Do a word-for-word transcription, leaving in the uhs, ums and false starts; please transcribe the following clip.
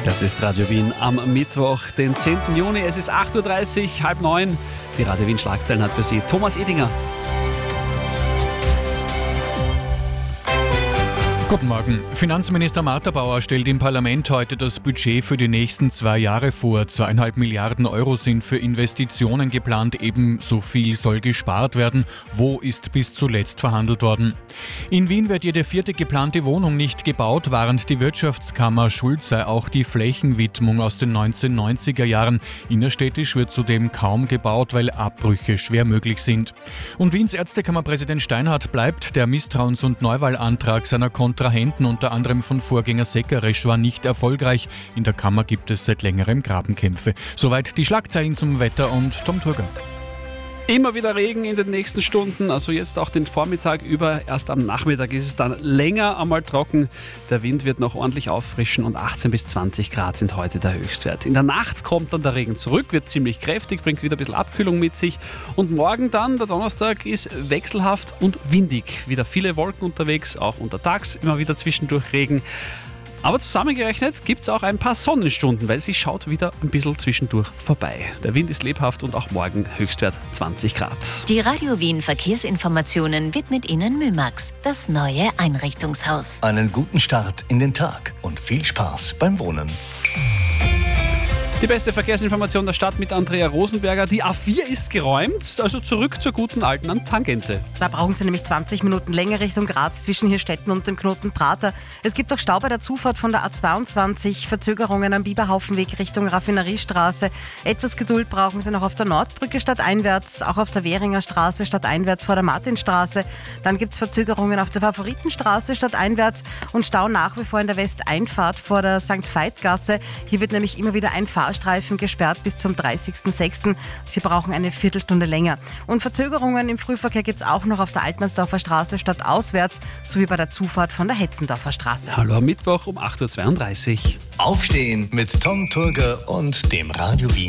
Das ist Radio Wien am Mittwoch, den zehnten Juni. Es ist acht Uhr dreißig, halb neun. Die Radio Wien Schlagzeilen hat für Sie Thomas Edinger. Guten Morgen. Finanzminister Martha Bauer stellt im Parlament heute das Budget für die nächsten zwei Jahre vor. Zweieinhalb Milliarden Euro sind für Investitionen geplant, ebenso viel soll gespart werden. Wo ist bis zuletzt verhandelt worden? In Wien wird jede vierte geplante Wohnung nicht gebaut, warnt die Wirtschaftskammer. Schuld sei auch die Flächenwidmung aus den neunzehnhundertneunziger Jahren. Innerstädtisch wird zudem kaum gebaut, weil Abbrüche schwer möglich sind. Und Wiens Ärztekammerpräsident Steinhardt bleibt. Der Misstrauens- und Neuwahlantrag seiner Kontrahenten, unter anderem von Vorgänger Sekeresch, war nicht erfolgreich. In der Kammer gibt es seit längerem Grabenkämpfe. Soweit die Schlagzeilen zum Wetter und Tom Turger. Immer wieder Regen in den nächsten Stunden, also jetzt auch den Vormittag über. Erst am Nachmittag ist es dann länger einmal trocken. Der Wind wird noch ordentlich auffrischen und achtzehn bis zwanzig Grad sind heute der Höchstwert. In der Nacht kommt dann der Regen zurück, wird ziemlich kräftig, bringt wieder ein bisschen Abkühlung mit sich. Und morgen dann, der Donnerstag, ist wechselhaft und windig. Wieder viele Wolken unterwegs, auch untertags immer wieder zwischendurch Regen. Aber zusammengerechnet gibt es auch ein paar Sonnenstunden, weil sie schaut wieder ein bisschen zwischendurch vorbei. Der Wind ist lebhaft und auch morgen Höchstwert zwanzig Grad. Die Radio Wien Verkehrsinformationen widmet Ihnen Mymax, das neue Einrichtungshaus. Einen guten Start in den Tag und viel Spaß beim Wohnen. Die beste Verkehrsinformation der Stadt mit Andrea Rosenberger. Die A vier ist geräumt, also zurück zur guten alten Tangente. Da brauchen Sie nämlich zwanzig Minuten länger Richtung Graz zwischen Hirstetten und dem Knoten Prater. Es gibt auch Stau bei der Zufahrt von der A zweiundzwanzig, Verzögerungen am Biberhaufenweg Richtung Raffineriestraße. Etwas Geduld brauchen Sie noch auf der Nordbrücke stadteinwärts, auch auf der Währinger Straße stadteinwärts vor der Martinstraße. Dann gibt es Verzögerungen auf der Favoritenstraße stadteinwärts und Stau nach wie vor in der Westeinfahrt vor der Sankt Veit-Gasse. Hier wird nämlich immer wieder ein Fahrstreifen gesperrt bis zum dreißigsten sechsten Sie brauchen eine Viertelstunde länger. Und Verzögerungen im Frühverkehr gibt es auch noch auf der Altmannsdorfer Straße stadtauswärts sowie bei der Zufahrt von der Hetzendorfer Straße. Hallo am Mittwoch um acht Uhr zweiunddreißig. Aufstehen mit Tom Turger und dem Radio Wien